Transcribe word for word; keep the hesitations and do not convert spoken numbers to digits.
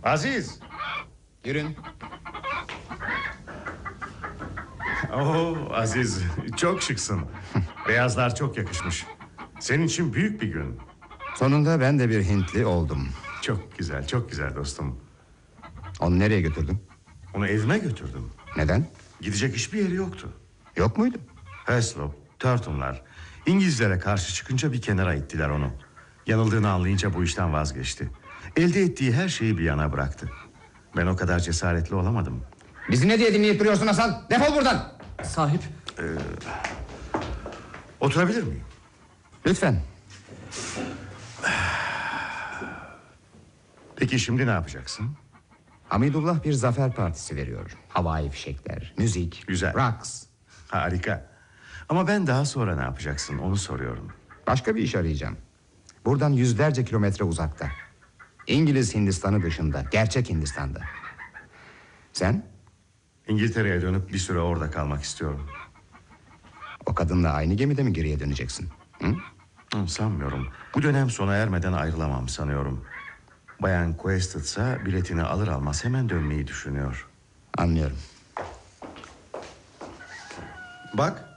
Aziz. Yürün. Oo Aziz, çok şıksın. Beyazlar çok yakışmış. Senin için büyük bir gün. Sonunda ben de bir Hintli oldum. Çok güzel, çok güzel dostum. Onu nereye götürdün? Onu evime götürdüm. Neden? Gidecek hiçbir yeri yoktu. Yok muydu? Heslop, Turton'lar İngilizlere karşı çıkınca bir kenara ittiler onu. Yanıldığını anlayınca bu işten vazgeçti. Elde ettiği her şeyi bir yana bıraktı. Ben o kadar cesaretli olamadım. Bizi ne diye dinleyip duruyorsun Hasan? Defol buradan. Sahip. Ee, oturabilir miyim? Lütfen. Peki şimdi ne yapacaksın? Hamidullah bir zafer partisi veriyor. Havai fişekler, müzik, Güzel. raks. Harika. Ama ben daha sonra ne yapacaksın onu soruyorum. Başka bir iş arayacağım. Buradan yüzlerce kilometre uzakta. İngiliz Hindistanı dışında, gerçek Hindistan'da. Sen? İngiltere'ye dönüp bir süre orada kalmak istiyorum. O kadınla aynı gemide mi geriye döneceksin? Hı? Hı, sanmıyorum. Bu dönem sona ermeden ayrılamam sanıyorum. Bayan Quested ise biletini alır almaz hemen dönmeyi düşünüyor. Anlıyorum. Bak,